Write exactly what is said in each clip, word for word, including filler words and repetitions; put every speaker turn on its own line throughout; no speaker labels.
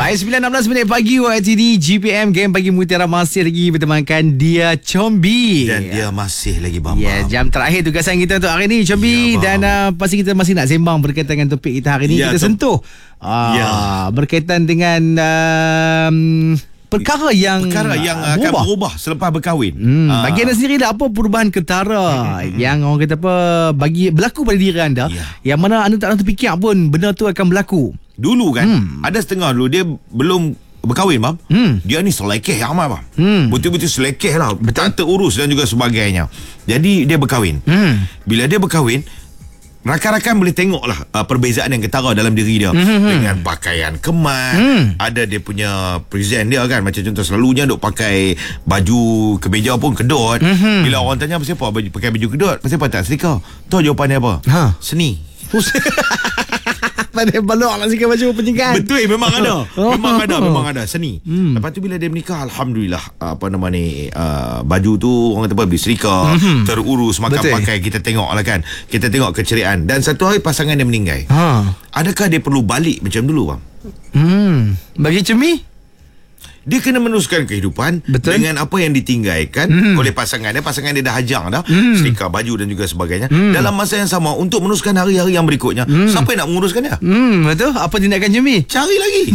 Baik, sembilan enam belas minit pagi waktu ini G P M Game Pagi Mutiara masih lagi bertemankan Dia Combi.
Dan dia masih lagi Bambang.
Ya, yeah, jam terakhir tugasan kita untuk hari ini Combi.
Ya,
dan uh, pasti kita masih nak sembang berkaitan dengan topik kita hari ini.
Ya,
Kita
tu-
sentuh uh,
Ya.
berkaitan dengan um, perkara yang
Perkara yang
uh,
akan
berubah.
berubah selepas berkahwin.
Hmm,
Ah.
bagi anda sendiri dah apa perubahan ketara yang orang kata apa bagi berlaku pada diri anda,
Ya.
yang mana anda tak nak terfikir pun benda tu akan berlaku.
Dulu kan
Hmm.
ada setengah dulu dia belum berkahwin bang.
Hmm.
Dia ni selekeh amat bang.
Hmm.
Betul-betul selekeh lah.
Betul.
Tak terurus dan juga sebagainya. Jadi dia berkahwin.
Hmm.
Bila dia berkahwin, rakan-rakan boleh tengok lah uh, perbezaan yang ketara dalam diri dia.
Hmm.
Dengan pakaian kemat.
Hmm.
Ada dia punya present dia kan. Macam contoh selalunya duk pakai baju kemeja pun kedut.
Hmm.
Bila orang tanya pasal apa baju, pakai baju kedut, pasal apa tak setrika. Tahu jawapan dia apa?
Ha.
Seni.
Pada balok lah sikit baju penyegat.
Betul, memang ada.
Oh.
Memang ada, memang ada seni.
Hmm.
Lepas tu bila dia menikah, alhamdulillah, apa nama ni, uh, baju tu orang kata apa, beli serika,
Mhm.
terurus, makan
Betul.
pakai, kita tengok lah kan. Kita tengok keceriaan. Dan satu hari pasangan dia meninggal.
Ha.
Adakah dia perlu balik macam dulu bang?
Hmm. Bagi Cemi?
Dia kena meneruskan kehidupan.
Betul.
Dengan apa yang ditinggalkan
Hmm.
oleh pasangan dia. Pasangan dia dah hajang dah,
Hmm.
serika, baju dan juga sebagainya.
Hmm.
Dalam masa yang sama untuk meneruskan hari-hari yang berikutnya.
Hmm.
Siapa yang nak menguruskan dia?
Hmm, betul. Apa tindakan Cemi?
Cari lagi.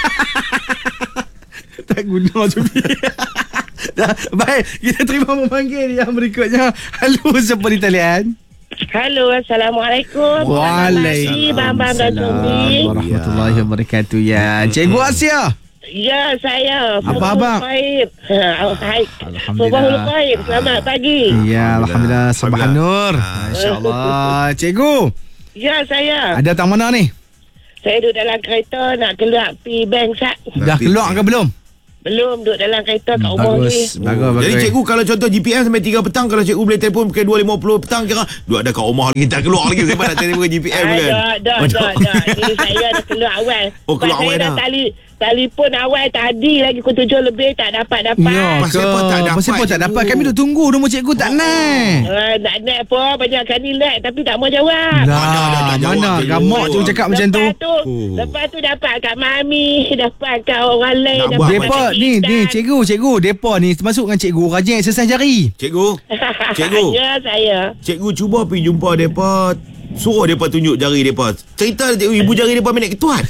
Tak guna Cemi. Dah, baik, kita terima memanggil yang berikutnya. Halo, siapa di talian?
Halo, Assalamualaikum.
Waalaikumsalam.
Bambang dan Combi.
Warahmatullahi wabarakatuh ya. Cikgu Asia.
Ya, saya.
Apa abang?
Baik. Hai.
Alhamdulillah.
Subhanallah baik. Selamat pagi.
Ya, alhamdulillah. Sabah
Alhamdulillah.
Nur. Masya-Allah. Cikgu,
Ya, saya.
ada tang mana ni?
Saya duduk dalam kereta nak keluar pergi bank, Sat.
Dah keluar ke belum?
Belum duduk dalam kereta kat rumah ni.
Bagus, bagus, bagus.
Jadi cikgu kalau contoh G P M sampai tiga petang, kalau cikgu boleh telefon pukul dua lima puluh petang, kira duduk ada kat rumah lagi, tak keluar lagi. Sebab nak telefon ke G P M
Ah,
kan.
dah, dah,
Macam-
dah, dah. Ini saya dah keluar awal.
Oh, keluar
Sebab
awal
saya dah
dah.
tali, telefon awal tadi lagi pukul tujuh lebih tak dapat-dapat.
Ya,
Pasal
ke?
apa tak dapat,
Pasal apa tak
cikgu?
dapat? Kami duk tunggu nombor cikgu tak naik.
Uh, nak naik apa? Banyak kali naik tapi tak mau jawab.
Dah,
Mana ada tak jawab,
mana
cikgu?
gamak cikgu cakap macam tu.
Lepas tu,
Oh.
lepas tu dapat kat mami, dapat kat orang lain.
Nak
dapat
buat
kat
Depa
Pak
ni,
Isan.
ni cikgu, cikgu, depa ni termasuk dengan cikgu rajin exercise jari.
Cikgu, cikgu,
Ya, saya.
cikgu cuba pergi jumpa depa, suruh depa tunjuk jari depa. Cerita cikgu, ibu jari depa minit ketuat.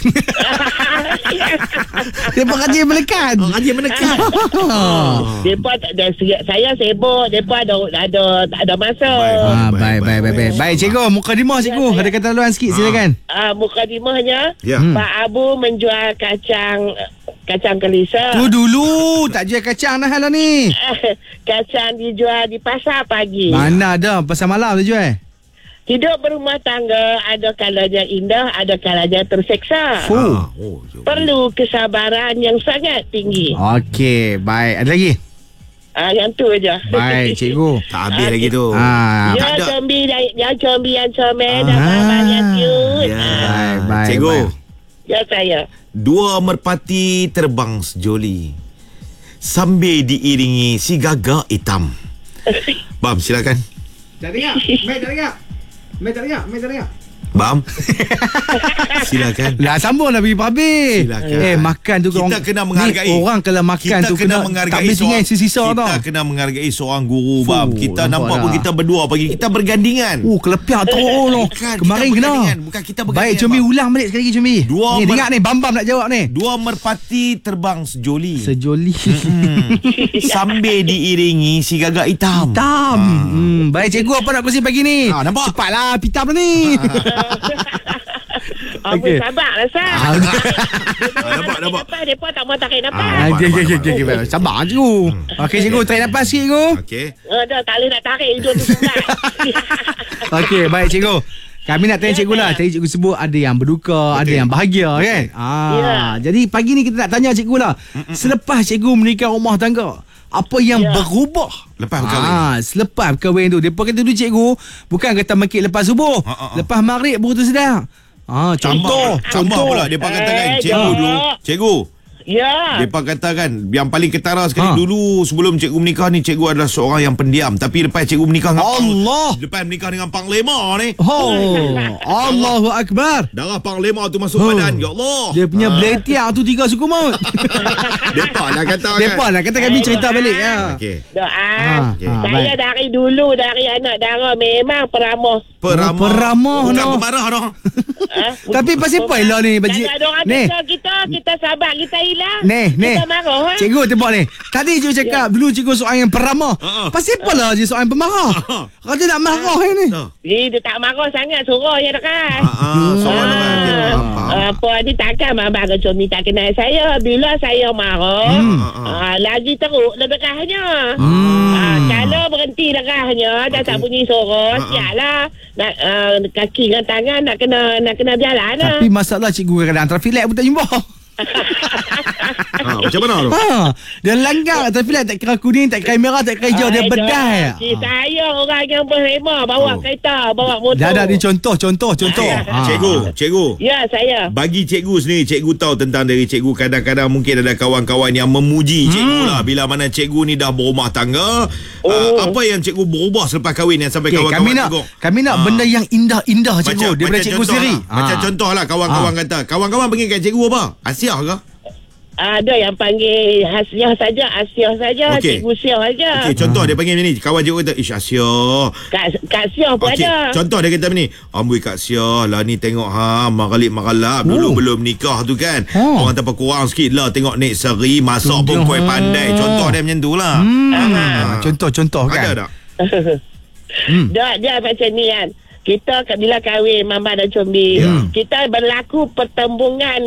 Depa rajin melekat.
Oh, rajin menekan.
Depa tak ada, saya sibuk. Depa ada ada tak ada masa.
Baik.
Ah,
Baik,
baik, baik,
baik,
baik, baik.
baik.
Baik, cikgu, mukadimah cikgu.
Ya,
Ada kata laluan sikit, silakan.
Ah, mukadimahnya,
Ya.
Hmm.
Pak Abu menjual kacang kacang kelisa.
Tu dulu, tak jual kacang dah lah ni.
Kacang dijual di pasar pagi.
Mana ada, pasal malam tu jual.
Hidup berumah tangga ada kalanya indah, ada kalanya terseksa.
Oh.
Ah, oh, cikgu.
Perlu kesabaran yang sangat tinggi.
Okey, baik. Ada lagi?
Ah, yang tu aja.
Baik, cikgu.
Tak habis lagi tu.
Ah,
tak
Ya,
ada.
combi dan yang combi yang comel dan
Ah.
abang yang cute.
Ya.
Ah,
Baik, baik,
Cikgu,
baik.
ya saya.
dua merpati terbang sejoli sambil diiringi si gagak hitam. Bam, silakan.
Tak dengar. Mai tak dengar. Mai tak dengar. Mai tak dengar.
Bam. Silakan.
Lah sambung dah pergi pabrik.
Silakan.
Eh, makan tu
Kita
orang,
kena menghargai.
ni orang kalau makan
Kita
tu
kena
kena tak
menghargai
boleh tinggal sisa-sisa
Kita
tau.
kena menghargai seorang guru,
Fuh,
bam. Kita
nampak
nampak
dah.
pun kita berdua pagi, kita bergandingan.
Oh, kelepiak teruk loh.
Bukan,
Kemarin
kita
kena.
bergandingan. Bukan, kita
Baik,
bergandingan,
Combi
bang.
ulang balik sekali lagi Combi.
Dua
Ni
mer-
dengar ni, Bam-Bam nak jawab ni.
Dua merpati terbang sejoli
Sejoli.
hmm. sambil diiringi si gagak hitam.
Pitam. Hmm, baik cikgu, apa nak kongsi pagi ni?
Ah, nampak?
Cepatlah pitam dah ni.
Abu
Okey.
sabar lah, Sat.
Ah,
Ah, nampak, nampak.
Mereka tak mau tarik nafas.
Ah,
Okey, okey, okey, okey.
nampak.
Sabar cikgu. Okey cikgu, tarik nafas sikit cikgu.
Okey.
Oh, dah, tak boleh nak tarik hidung tu sempat.
Okey, baik cikgu. Kami nak tanya cikgu lah. Tadi cikgu sebut ada yang berduka, ada yang bahagia kan? Ah,
Ya.
jadi pagi ni kita nak tanya cikgu lah. Selepas cikgu menikah rumah tangga, apa yang
Ya.
berubah?
Lepas berkahwin.
Ah, selepas berkahwin tu. Depa kata dulu cikgu, bukan kata makit lepas subuh.
Ah, ah, ah.
Lepas maghrib baru tu sedar. Ah, contoh,
Contoh
contoh.
pula dia katakan
Eh,
cikgu
dah.
dulu. Cikgu.
Ya.
Depa kata kan, yang paling ketara sekali
Ha.
dulu sebelum cikgu menikah ni, cikgu adalah seorang yang pendiam. Tapi lepas cikgu menikah dengan
Allah.
lepas menikah dengan Panglima ni,
Oh, Allahu Akbar.
darah Panglima tu masuk
Oh.
badan. Ya Allah.
Dia punya beletiak tu tiga suku maut.
Depa lah kata kan.
Depa lah kata kami cerita balik ya.
Okey.
Doa.
Ha,
okey.
ha,
Saya
baik.
dari dulu, dari anak dara memang peramah.
Peramah.
Oh, peramah,
Bukan
no.
pemarah dah.
Ha?
Tapi pasal apa elok ni baju?
Kalau ada orang
Ni.
kata kita, kita sabar, kita hilang.
Ni, ni.
Kita marah. Ha?
Cikgu tebak ni. Tadi cikgu cakap dulu cikgu seorang yang peramah.
Ha.
Pasal apa lah dia seorang yang pemarah?
Ha.
Kata nak marah ni.
Ha.
Eh, dia tak marah sangat, suruh je dekat.
Ah, soalan dengan dia. Faham, faham.
Apa ni takkan Mama Gacumi tak kenal saya. Bila saya marah,
Hmm.
ah, lagi teruk lebekahnya.
Hmm.
Ah, kalau berhenti dekahnya dah tak bunyi sorot,
Ah, ah.
siaplah nak ah, kaki dengan tangan nak kena nak kena berjalan lah.
Tapi masalah cikgu kadang-kadang traffic light pun tak jumpa.
Ha, macam mana tu?
Ha, dia langgar traffic light tak kira kuning, tak kira merah, tak kira hijau, dia
Ai,
bedai.
Si saya orang yang berhema bawa
Oh.
kereta, bawa motor.
Dah ada di contoh, contoh, contoh.
Ah,
Ha.
Cikgu, cikgu.
Ya, saya.
Bagi cikgu sendiri, cikgu tahu tentang dari cikgu, kadang-kadang mungkin ada kawan-kawan yang memuji cikgu lah bila mana cikgu ni dah berumah tangga.
Oh.
Uh, apa yang cikgu berubah selepas kahwin yang sampai
Okay,
kawan-kawan
kami nak
cikgu?
kami nak
Ah.
benda yang indah-indah cikgu daripada cikgu
contoh
sendiri.
lah. Macam
Ha.
contoh lah kawan-kawan
Ah.
kata, kawan-kawan panggil kat cikgu apa? Asiah ke?
Ada yang panggil Hasiah saja, Asiah saja,
Okey.
Cikgu Siah saja.
Okey, contoh dia panggil macam ni. Kawan cikgu kata, ish Asiah.
Kak, Kak Siah pun
Okey,
ada.
contoh dia kata ni, amboi Kak Sia lah ni tengok ha magalip magalap dulu
Oh.
belum nikah tu kan.
Oh.
Orang tanpa kurang sikit lah tengok Nek Seri masak pun kuih pandai. Contoh dia macam tu lah.
Hmm.
Ah.
Contoh-contoh kan.
Ada tak?
Hmm.
Dah, dia macam ni kan. Kita bila kahwin Mama dan Combi,
Ya.
kita berlaku pertembungan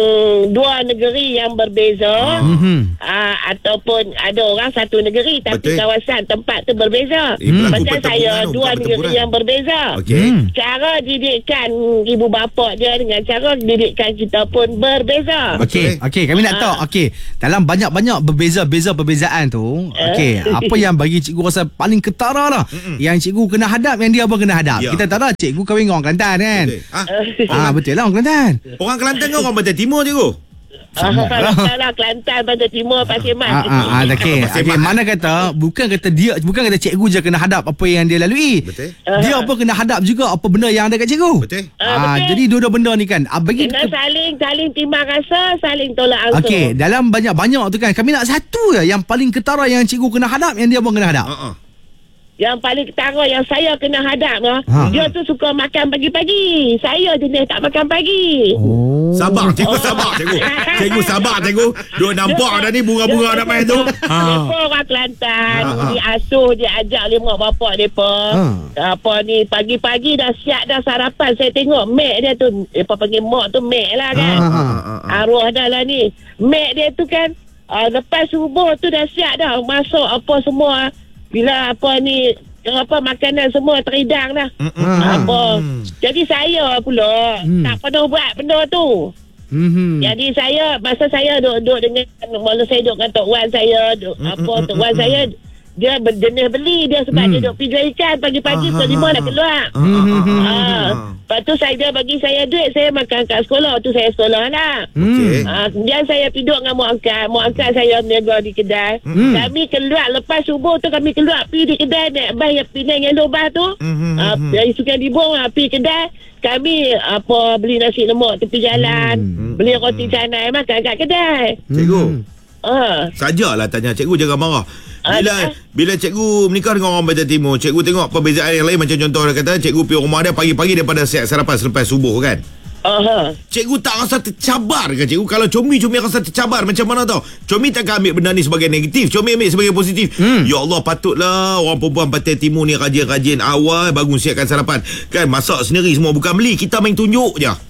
dua negeri yang berbeza.
Mhm.
Uh, ataupun ada orang satu negeri tapi
Betul.
kawasan tempat tu berbeza.
Eh, berlaku
Macam
pertempuran
saya
tu,
dua
bukan
negeri
pertempuran.
yang berbeza.
Okey.
Hmm.
Cara didikan ibu bapa dia dengan cara didikan kita pun berbeza.
Okey,
Betul,
okey, kami nak tahu. Okey, dalam banyak-banyak berbeza-beza perbezaan tu, okey, apa yang bagi cikgu rasa paling ketara lah? Yang cikgu kena hadap, yang dia pun kena hadap.
Ya.
Kita tahu dah cikgu kahwin dengan orang Kelantan kan?
Betul. Ah,
Ah, betul lah orang Kelantan.
orang Kelantan ke orang Pantai Timur cikgu?
Ah, lah Kelantan, Pantai Timur, Pasir Mas.
Ah, ah, ah, okey.
Pasir
Okey,
Mat.
mana kata bukan kata dia bukan kata cikgu je kena hadap apa yang dia lalui.
Betul.
Dia pun kena hadap juga apa benda yang ada kat cikgu.
Betul.
Ah,
Ah,
betul.
jadi dua-dua benda ni kan. Ah, bagi
Kena saling saling timbang rasa, saling tolak ansur.
okey, dalam banyak-banyak tu kan kami nak satu je yang paling ketara yang cikgu kena hadap, yang dia pun kena hadap.
Ha ah.
Yang paling ketara yang saya kena hadap, ha.
Ha.
Dia tu suka makan pagi-pagi. Saya jenis tak makan pagi.
Oh.
Sabar cikgu, sabar cikgu. Cikgu sabar cikgu. Duk nampak dah ni bunga-bunga nak main tu.
Mereka orang Kelantan,
Ha, ha.
diasuh, diajak limau bapak mereka.
Ha.
Apa ni, pagi-pagi dah siap dah sarapan. Saya tengok mek dia tu, mereka panggil mak tu mek lah kan.
Ha,
Ha, ha, ha.
Arwah dah lah ni. Mek dia tu kan, uh, lepas subuh tu dah siap dah. Masuk apa semua. Bila apa ni, apa makanan semua teridang dah.
Ha.
Apa. Jadi saya pula
Hmm.
tak pernah buat benda tu.
Mhm.
Jadi saya, masa saya duduk dengan, mula saya duduk dengan Tok Wan saya, duduk, apa, Tok Wan saya, dia berjenis beli dia sebab
Hmm.
dia duduk pergi jual ikan pagi-pagi pukul lima nak keluar.
Ha, ha, ha, ha.
Ah, lepas tu saya, dia bagi saya duit, saya makan kat sekolah. Tu saya sekolah lah.
Okey.
Ah, kemudian saya duduk dengan mak angkat. Mak angkat saya berniaga di kedai.
Hmm.
Kami keluar, lepas subuh tu kami keluar pergi di kedai naik bas yang Penang Yellow bus tu.
Mhm,
Ah,
mhm.
dari Sukan Dibong ah, pergi kedai. Kami apa beli nasi lemak tepi jalan.
Hmm.
Beli roti canai makan kat kedai.
Cikgu.
Ah.
Sajalah tanya cikgu, jangan marah. Bila
Ah,
bila cikgu menikah dengan orang Pantai Timur, cikgu tengok perbezaan yang lain. Macam contoh dia kata, cikgu pergi rumah dia pagi-pagi daripada siap sarapan selepas subuh kan.
Aha.
Cikgu tak rasa tercabar ke cikgu? Kalau Comi-Comi rasa tercabar macam mana tau? Comi takkan ambil benda ni sebagai negatif, Comi ambil sebagai positif.
Hmm.
Ya Allah, patutlah orang perempuan Pantai Timur ni rajin-rajin awal bangun siapkan sarapan. Kan masak sendiri semua, bukan beli. Kita main tunjuk je.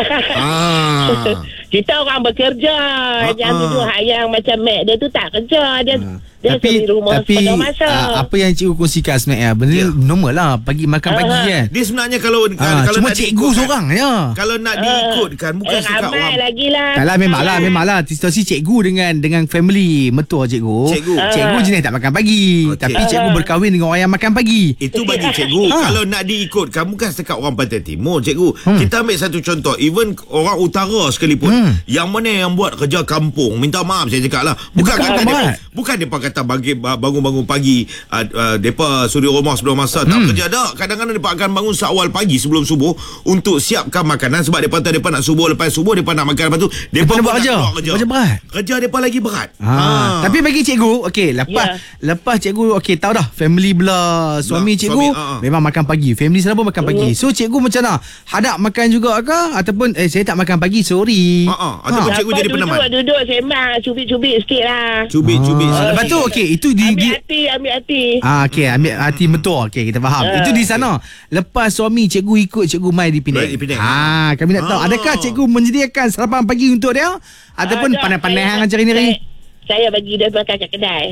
Ah.
Kita orang bekerja. Yang
ah.
duduk yang macam Mac dia tu tak kerja. Dia dia
Tapi
di rumah
tapi
sepenuh masa.
ah, apa yang cikgu kongsikan sebenarnya benda
Ya.
ni normal lah pagi makan pagi
Ah.
kan.
Dia sebenarnya kalau
Ah,
kalau
cuma
nak
cikgu
diikutkan-
seorang ya.
Kalau nak
Ah.
diikutkan bukan
eh,
sekat
ramai
orang.
lagi lah.
Taklah memanglah memanglah situasi cikgu dengan dengan family mertua cikgu.
Cikgu.
Cikgu
Ah.
jenis tak makan pagi.
Okey.
Tapi cikgu
Ah.
berkahwin dengan orang yang makan pagi.
Itu bagi cikgu.
Ha.
Kalau nak diikutkan bukan sekat orang Pantai Timur, cikgu.
Hmm.
Kita ambil satu contoh. Even orang utara sekalipun.
Mm-mm.
Yang mana yang buat kerja kampung, minta maaf saya cakap lah, bukan
Bukan
kata
berat.
depa, bukan depa kata bagi bangun-bangun pagi uh, uh, depa suri rumah sebelum masa, tak
Hmm.
kerja dak. Kadang-kadang depa akan bangun seawal pagi sebelum subuh untuk siapkan makanan sebab depa tahu depa nak subuh, lepas subuh depa nak makan, lepas tu depa
Depa nak
pun
buat
nak
kerja.
keluar kerja.
Kerja berat.
Kerja depa lagi berat.
Ha. Tapi bagi cikgu, okey, lepas
Ya.
lepas cikgu okey tahu dah family belah suami
Belah,
cikgu
suami, ha, ha.
memang makan pagi. Family sana pun makan pagi. So cikgu macam mana? Hadap makan juga ke ataupun eh saya tak makan pagi, sorry.
Ha, ha. Ataupun cikgu jadi
duduk,
peneman.
Duduk sembang, cubit-cubit sikit lah.
Cubit-cubit.
Ah, lepas tu okey, itu di,
Ambil
di
hati, ambil hati.
Ah okey, ambil hati mentua. Okey, kita faham.
Ah,
Itu di sana. Lepas suami cikgu ikut cikgu mai di Penang.
Baik, di Penang.
Ha, kami nak tahu
Ah.
adakah cikgu menyediakan sarapan pagi untuk dia ataupun
Ah, tak,
pandai-pandai
saya-
hang cari niri?
saya- Saya bagi dia makan kat kedai.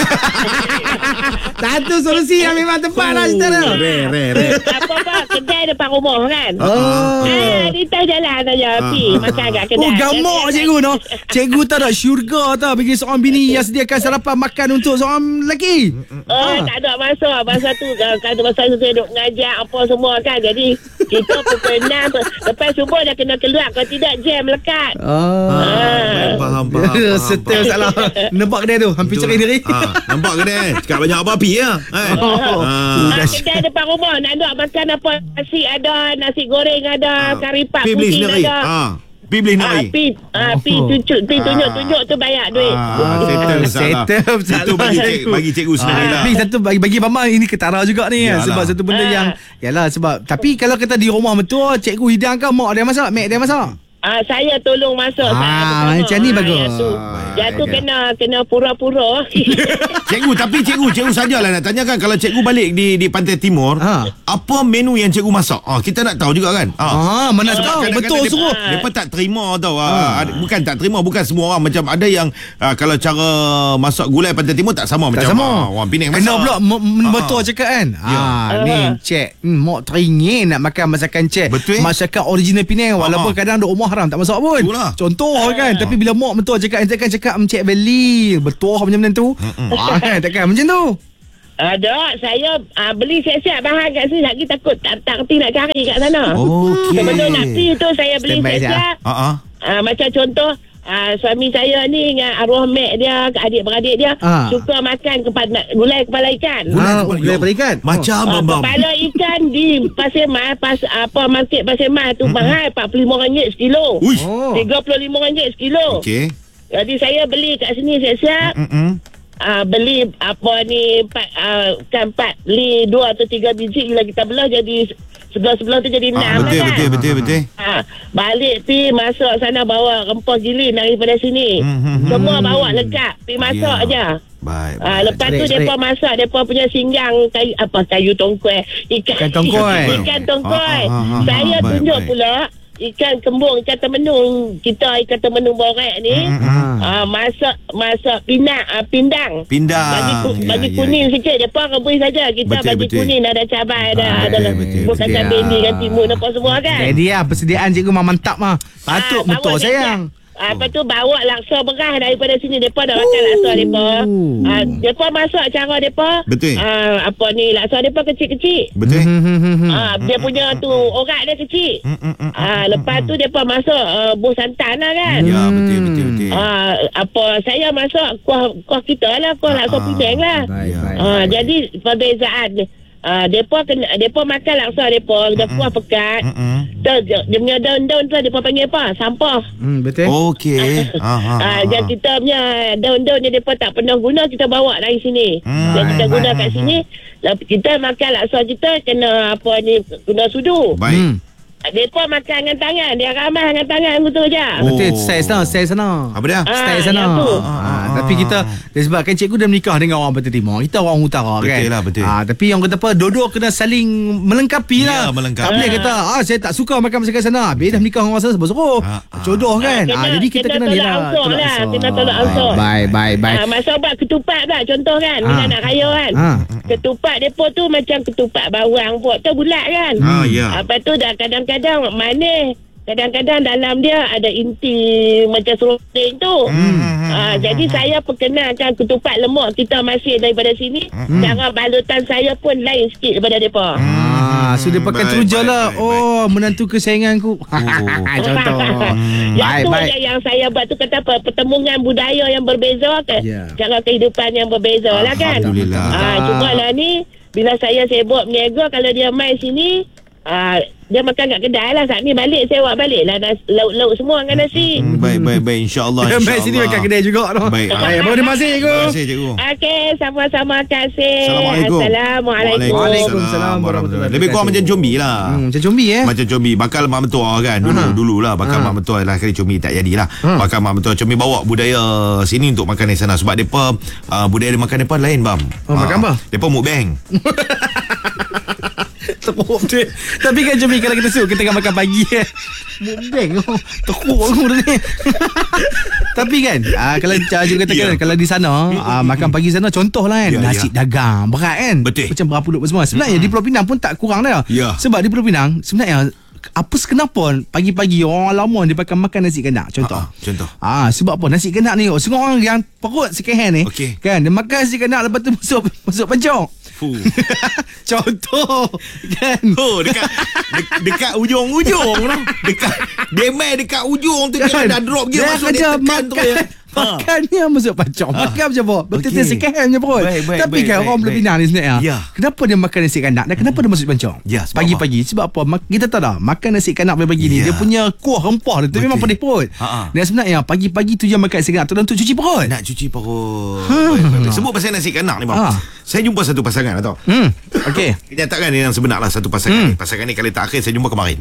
Satu solusi yang memang tepat lah cerita dia.
Rare, rare, rare.
Apa-apa, kedai depan rumah kan.
Oh.
Ah, di tas jalan aja pi makan kat kedai.
Oh gamak cikgu no. Cikgu tak ada syurga tau bagi seorang bini yang sediakan sarapan makan untuk seorang lelaki.
Oh, tak ada masa. Masa tu kalau masa tu saya duk ngajar apa semua kan. Jadi kita pukul enam tu, lepas subuh dah kena keluar, kalau tidak jam melekat.
Oh.
Ah.
Faham, faham, faham.
Setel salah. Nampak kedai tu hampir cari diri.
Ha, nampak ke dia? Cakap banyak apa api ya? Eh.
Oh.
Ah, kedai depan rumah nak nak makan apa, nasi ada, nasi goreng ada, kari pak
Pi beli
putih
sendiri.
ada.
Ha. Pi beli
Ah,
sendiri.
pi, ah, pi
Oh.
tunjuk, pi tunjuk-tunjuk tu banyak duit.
Ah, settle salah.
Settle
Itu
salah.
bagi cik, bagi cikgu sendiri
Ah,
lah.
tapi satu bagi bagi mama ini ketara juga ni
Yalah.
sebab satu benda
Ah.
yang yalah sebab tapi kalau kita di rumah mentua cikgu hidangkan mak dia masak, mak dia masak.
Ah, saya tolong masuk.
Ah,
saya bersama.
macam ni
Ah,
bagus.
Yang tu,
Ah,
yang tu
okey.
kena kena pura-pura.
Cikgu, tapi cikgu, cikgu sajalah nak tanyakan kalau cikgu balik di di Pantai Timur,
Ha.
apa menu yang cikgu masak? Ah, kita nak tahu juga kan?
Ah, mana
Sebab
tahu
kadang-kadang
betul
dia-
suruh.
Mereka tak terima tau. Ah. Ada- Bukan tak terima, bukan semua orang. Macam ada yang ah, kalau cara masak gulai Pantai Timur tak sama
Tak
macam
sama.
ah, orang Penang masak.
Kena pula m- m-
Ah.
betul cakap kan.
Ya.
Ah, ni cek. Hmm, mak teringin nak makan masakan cek.
Betul.
Masakan original Penang walaupun
Ah.
kadang duk rumah haram tak masak pun.
Itulah.
Contoh kan. Tapi bila mak betul cakap dia takkan cakap cek beli. Betul macam tu. Ah, kan takkan macam tu.
Ada, saya ah, beli siap-siap bahan kat sini lagi takut tak tak reti nak cari kat sana.
Okey.
Sebelum nak pergi tu saya beli
Standby je,
siap-siap.
Ah, ah.
Ah, macam contoh ah, suami saya ni dengan arwah mek dia, adik-beradik dia
Ah.
suka makan kepala, gulai kepala ikan.
Ah,
kepala-
gulai kepala ikan.
Macam
Ah,
abang.
kepala ikan di Pasir Mas, pas apa market Pasir Mas tu mahal empat puluh lima ringgit sekilo.
Uish.
Oh.
tiga puluh lima ringgit sekilo.
Okey.
Jadi saya beli kat sini siap-siap.
Mm-mm.
Uh, beli apa ni empat, uh, kan empat beli dua atau tiga biji bila kita belah jadi sebelah-sebelah tu jadi
Ah,
enam
betul,
kan.
betul, betul, betul.
Ha, balik pi masuk sana bawa rempah giling daripada sini.
Hmm, hmm, hmm.
Semua bawa lengkap. Pi masak
Ya.
aja.
Baik.
Ah,
baik.
lepas tu
Cerik,
depa
cerik.
masak depa punya singgang kayu apa kayu tongkoi ikan
Ikan tongkoi.
ikan tongkoi.
Ah, ah, ah, ah,
Saya
ah, baik,
tunjuk
baik.
pula ikan kembung, ikan temenung. Kita ikan temenung borek ni
Ah.
ah, masak masak pinang ah, pindang.
Pindang.
Bagi, ku,
Ya,
bagi
ya,
kuning sikit depa rebus saja. Kita
Betul,
bagi
betul.
kuning ada cabai
Betul,
ada ada
betul,
bukan
betul.
cabai ni kan timun apa semua kan.
Jadi lah persediaan cikgu memang mantap mah. Patut
Ah,
betul
bawa
sayang.
siap-siap. Ah, lepas tu bawa laksa beras daripada sini. Depa dah makan laksa depa. Ah, depa masak cara depa.
Betul.
Ah, apa ni laksa depa kecil-kecil.
Betul.
Hmm.
Ah, dia punya tu orak dia kecil.
Mm, mm, mm,
Ah, lepas tu depa masak uh, buah santan lah kan.
Ya, betul, betul, betul.
Ah, apa saya masak kuah kuah kita lah, kuah laksa
Ah,
Penang lah.
Baik,
Ya.
baik.
Ah, jadi perbezaan ah, depa kena depa makan laksa depa, dah kuah pekat.
Mm-mm.
Dia, dia, dia punya daun-daun tu depa panggil apa? Sampah.
Hmm, betul.
Okey. Ah, ah,
Ah, dan kita punya daun-daun ni depa tak pernah guna, kita bawa dari sini.
Hmm,
Dan kita
baik,
guna
baik.
kat sini. Lepas kita makan laksa kita kena apa ni guna sudu.
Baik.
Hmm.
Depa makan dengan tangan, dia ramah dengan tangan betul je.
Oh.
Betul, style sana, style sana.
Apa dia?
Ah,
Style sana.
yang tu.
Ah, tapi kita disebabkan cikgu dah menikah dengan orang Pantai Timur. Kita orang utara kan.
Betul lah, betul.
Ah, tapi yang kata apa, dua-dua kena saling melengkapi lah.
Ya, melengkapi.
Tak boleh kata, ah saya tak suka makan masakan sana. Habis dah menikah dengan orang sana suruh-suruh.
Ah, ah.
Jodoh kan.
Ah,
Ah,
kena-
jadi kita
kena
kena
tolak
lihat.
unsur lah. Kena tolak unsur.
Baik, baik, baik.
Ah, masa buat ketupat tak contoh kan, bila
Ah.
nak raya kan.
Ah.
Ketupat depa tu macam ketupat bawang buat tu bulat kan.
Ah, ya.
Lepas tu dah kadang-kadang manis. kadang-kadang dalam dia ada inti macam serunding tu.
Hmm.
Ah, jadi saya perkenalkan ketupat lemak kita masih daripada sini.
Hmm.
Cara balutan saya pun lain sikit daripada mereka.
Ah, so dia pakai
Baik,
teruja
baik,
lah.
baik,
Oh, menantu kesayanganku. Contoh.
Yang
Baik,
tu
baik.
yang, yang saya buat tu kata apa, pertemuan budaya yang berbeza ke,
Ya.
cara kehidupan yang berbeza lah kan.
Alhamdulillah.
Ah, cuma lah ni bila saya sibuk berniaga, kalau dia mai sini, ah, dia makan kat kedai lah. Saat ni balik, saya buat balik lah nas- lauk-lauk semua dengan nasi.
Hmm, baik, baik, baik. InsyaAllah.
Dia
insya
main sini
Allah.
makan kedai juga tu.
Baik.
Baik, terima kasih cikgu.
Terima kasih, cikgu.
Okey, sama-sama kasih.
Assalamualaikum.
Assalamualaikum.
Waalaikumsalam warahmatullahi
Lebih kurang macam combi lah.
Hmm, macam combi eh.
Macam combi bakal mak mentua kan. Dulu
Ha.
dululah bakal
Ha.
mak mentua lah, kali combi tak jadilah.
Ha.
Bakal mak mentua combi bawa budaya sini untuk makan di sana sebab depa uh, budaya dia makan depa lain bam.
Oh, makan apa?
Depa mukbang.
Teruk dia. Tapi kan Jomie, kalau kita suruh kita tengah makan pagi eh, mukbang oh, teruk aku dah ni. Tapi kan ah, kalau cikgu katakan
Ya.
kalau di sana ah, makan pagi sana contohlah kan,
Ya,
nasi
ya.
dagang berat kan,
Betul.
macam berapa duk semua. Sebenarnya di Pulau Pinang pun tak kurang dah.
Ya.
Sebab di Pulau Pinang sebenarnya apa kenapa pagi-pagi orang lama dia pakai makan nasi kendak contoh.
Ha, ha, contoh.
Ah, sebab apa nasi kendak ni semua orang yang perut second hand ni
Okey.
kan dia makan nasi kendak lepas tu masuk masuk pencok.
Fuh.
Contoh kan.
Oh, dekat de- dekat ujung-ujung lah. Dekat dia main dekat ujung tu dia dah drop gear masuk dia tekan
makan,
tu ya.
Makannya masuk pacok.
Ha.
Makan macam apa? Betul-betul
Okey.
second hand je perut.
Baik, baik,
Tapi
baik,
kan
baik,
orang Pulau
baik.
Pinang ni sebenarnya.
Ya.
Kenapa dia makan nasi kanak dan kenapa dia masuk pancong?
Ya, sebab
Pagi-pagi. Sebab apa? Mak- Kita tahu dah makan nasi kanak pagi-pagi ni
Ya.
dia punya kuah rempah dia tu
Betul.
memang pedih perut.
Ha, ha.
Dan sebenarnya pagi-pagi tu je makan nasi kanak tu dan untuk cuci perut.
Nak cuci perut. Baik, baik, baik. Sebut pasal nasi kanak ni bang.
Ha.
Saya jumpa satu pasangan tau.
Hmm. Okey.
Kenyataan ni yang sebenar lah satu pasangan
Hmm.
ni. Pasangan ni kali terakhir saya jumpa kemarin.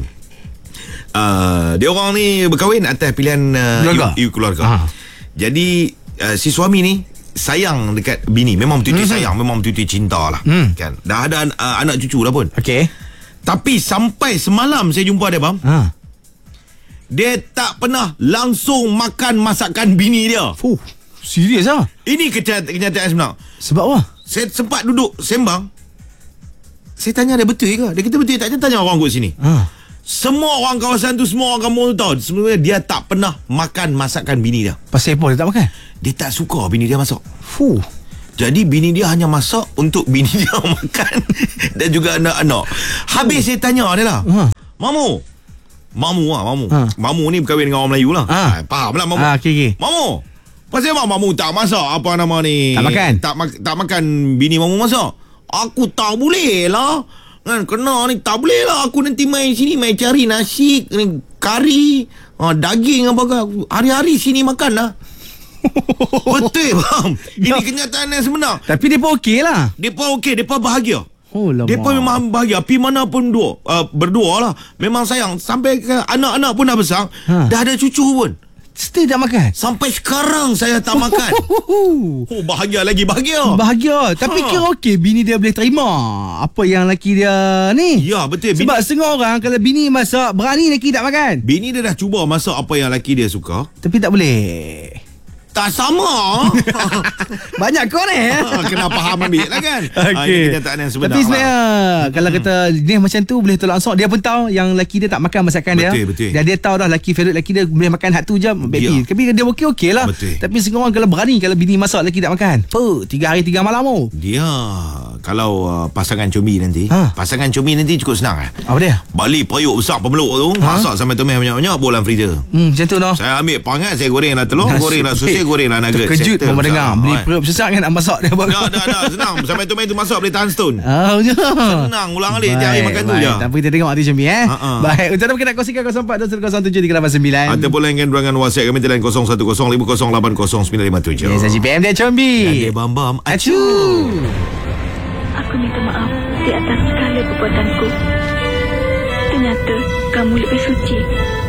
Uh, dia orang ni berkahwin atas pilihan uh,
Keluarga.
ibu, ibu keluarga.
Ha.
Jadi uh, si suami ni sayang dekat bini. Memang betul-betul sayang. Memang betul-betul cinta lah.
Hmm.
Kan? Dah ada uh, anak cucu dah pun.
Okey.
Tapi sampai semalam saya jumpa dia bang.
Ha.
Dia tak pernah langsung makan masakan bini dia.
Fuh. Serius ah?
Ini kenyataan, kenyataan sebenar.
Sebab apa?
Saya sempat duduk sembang. Saya tanya dia betul ke? Dia kata betul. Tak tanya orang kat sini.
Ha.
Semua orang kawasan tu, semua orang kampung tu tahu sebenarnya dia tak pernah makan masakan bini dia.
Pasal apa dia tak makan?
Dia tak suka bini dia masak.
Fuh.
Jadi bini dia hanya masak untuk bini dia makan dan juga anak-anak. Habis saya tanya dia lah.
Ha.
Mamu. Mamu lah, Mamu.
Ha.
Mamu ni berkahwin dengan orang Melayu lah.
Ha.
Faham lah Mamu.
Ah, okey okey.
Mamu. Pasal apa Mamu tak masak apa nama ni?
Tak makan?
Tak, ma- tak makan bini Mamu masak. Aku tak boleh lah. Kan kena ni tak boleh lah. Aku nanti main sini main cari nasi, ni, kari, uh, daging apa ke. Hari-hari sini makan lah. Betul faham. Ini kenyataan yang sebenar.
Tapi dia pun okey lah.
Depa okey, depa bahagia.
Oh lama.
Depa memang bahagia. Pi mana pun dua, uh, berdua lah. Memang sayang. Sampai ke anak-anak pun dah besar.
Ha.
Dah ada cucu pun.
Still tak makan.
Sampai sekarang saya tak makan. Oh bahagia lagi bahagia.
Bahagia. Tapi
Ha.
kira okey bini dia boleh terima apa yang laki dia ni.
Ya betul. Bini,
Sebab setengah orang kalau bini masak berani laki tak makan.
bini dia dah cuba masak apa yang laki dia suka.
Tapi tak boleh.
Tak sama.
Banyak kau ni eh.
Ha, kena faham ambil lah kan. Ha, ini
Okey.
kenyataan yang sebenar.
Tapi sebenarnya
lah.
kalau kata dia macam tu boleh tolak ansur. Dia pun tahu yang laki dia tak makan masakan dia.
Betul, betul.
Dan dia tahu dah laki favorite laki dia boleh makan hak tu je baby.
Ya.
Tapi dia okey-okey lah.
Betul.
Tapi setengah orang kalau berani kalau bini masak laki tak makan. Pe, tiga hari tiga malam tu.
Dia kalau uh, pasangan combi nanti,
Ha.
pasangan combi nanti cukup senang eh.
Apa dia?
Balik periuk besar pemeluk tu,
Ha?
masak sampai tumis banyak-banyak, bolan freezer.
Hmm, macam tu noh.
Saya ambil pangat, saya goreng lah telur, goreng lah sosis, goreng lah nugget.
Terkejut
Settle
pun mendengar.
besar.
Beli
Ha.
perut sesak kan nak masak dia.
Dah, dah, dah, senang. Sampai tumis tu masak boleh tahan setahun.
Ah, je.
Senang, ulang alik tiap hari makan tu je.
Tapi kita tengok hati Syami eh.
Ha-ha.
Baik, untuk kita nak kongsikan kosong empat dua kosong tujuh tiga lapan sembilan.
Ataupun lainkan berangan WhatsApp kami telan kosong satu kosong lima kosong lapan kosong sembilan lima tujuh.
Ya, saya P M dia Combi.
Dia bam-bam.
Acu.
Aku minta maaf di atas segala perbuatanku. Ternyata kamu lebih suci